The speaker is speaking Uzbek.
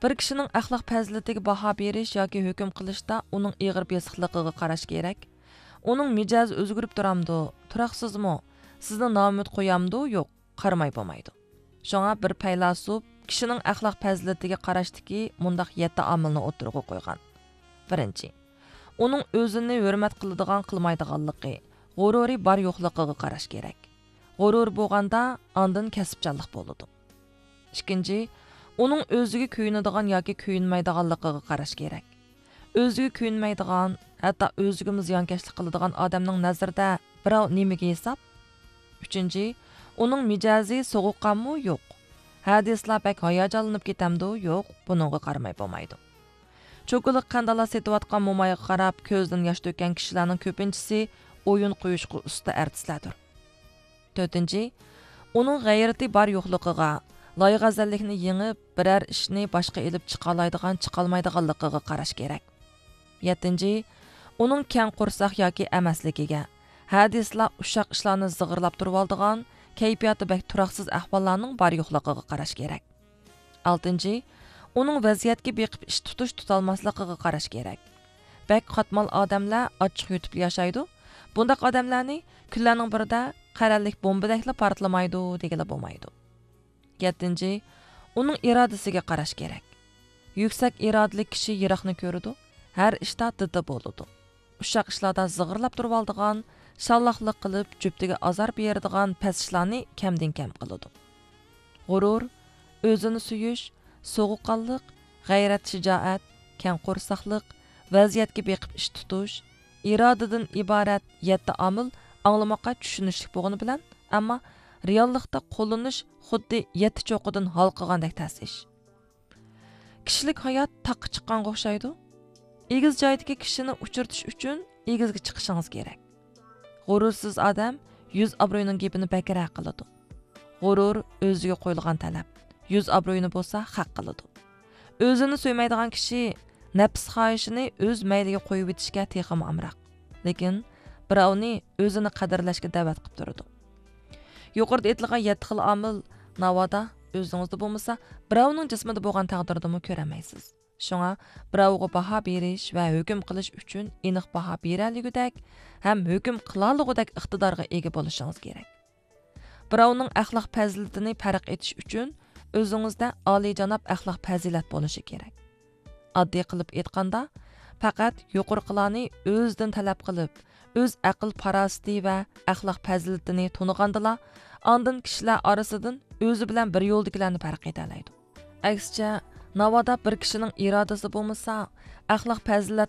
Bir kishining axloq fazilatiga baho berish yoki hukm qilishda uning ig'ir besiqligiga qarash kerak. Uning mijozi o'zgarib turamdi, turaqsizmi? Sizni nomid qo'yamdi, yo'q, qaramay bo'lmaydi. Shunga bir faylasuf kishining axloq fazilatiga qarashdiki, mundaq 7 omilni o'tirg'i qo'ygan. Birinchi, uning o'zini hurmat qiladigan qilmaydiganligi, g'ururi bor yo'qligiga qarash kerak. G'urur bo'lganda ondan kasbchanlik bo'ladi. Ikkinchi, uning o'ziga kuyinadigan yoki kuyinmaydiganligiga qarash kerak. O'ziga kuyinmaydigan, hatto o'ziga ziyonkashlik qiladigan odamning nazarida birov nimaga hisob? Uchinchi, uning mijozi so'g'uqqanmi yo'q? Hadislar bak hayajonlanib ketamdi yo'q, buningga qaramay bo'lmaydi. Cho'qiliq qandala setayotgan mo'mayga qarab ko'zdan yosh to'kkan kishilarning ko'pinchisi o'yin qo'yishga usta artistlardir. To'rtinchi, uning g'ayrati bor yo'qligiga, loyiqazallikni yengib, biror ishni boshqa elib chiqalaydigan, chiqalmaydiganligiga qarash kerak. Yettinchi, uning keng qo'rsoq yoki emasligiga, hadislar ushaq ishlarni zig'irlab turib oldigan, kayfiyati bak turaqsiz ahvollarning bor yo'qligiga qarash kerak. Oltinchi, uning vaziyatga beqib ish tutolmasligiga qarash kerak. Bak qatmal odamlar ochiq yutib yashaydi. Bundaq odamlarni kunlarning birida qarallik bombadakla portlamaydi degila bo'lmaydi. 7. Uning irodasiga qarash kerak. Yuksak irodali kishi yiroqni ko'radi, har ishda didda bo'ladi. Ushaq ishlarda zig'irlab turib oldigan, shallaqlik qilib, juptiga azor beradigan past ishlarni kamdan kam qiladi. G'urur, o'zini suyish, so'g'uqqonlik, g'ayrat, shijoat, keng qo'rsoqlik, vaziyatga beqib ish tutish, irodadan iborat 7 omil anglamoqqa tushunishlik bo'lgani bilan, ammo reallikda qo'llanish xuddi 7 cho'qidan halqigandek ta'sish. Kishilik hayot taqqa chiqqanga o'xshaydi. Egiz joydagi kishini uchirtish uchun egizga chiqishingiz kerak. G'urursiz odam 100 obro'yning gapini bakara qiladi. G'urur o'ziga qo'yilgan talab. 100 obro'yini bo'lsa haq qiladi. O'zini so'ymaydigan kishi nafs xohishini o'z mayliga qo'yib etishga texim amroq. Lekin birovni o'zini qadrlashga da'vat qilib turadi. Yuqorida aytilgan 7 xil omil navoda o'zingizda bo'lmasa, birovning jismida bo'lgan taqdirda ko'ramaysiz. Shunga birovga baho berish va hukm qilish uchun aniq baho beraligidek ham hukm qilaligidek iqtidorga ega bo'lishingiz kerak. Birovning axloq fazilatini farq etish uchun o'zingizda oliyjanob axloq fazilat bo'lishi kerak. Oddiy qilib aytganda, faqat yuqorqilarni o'zidan talab qilib, o'z aql farosati va axloq fazilatini tunigandila, ondan kishilar orasidan o'zi bilan bir yo'ldagilarni farq eta oladi. Aksicha, navoda bir kishining irodasi bo'lmasa, axloq fazilat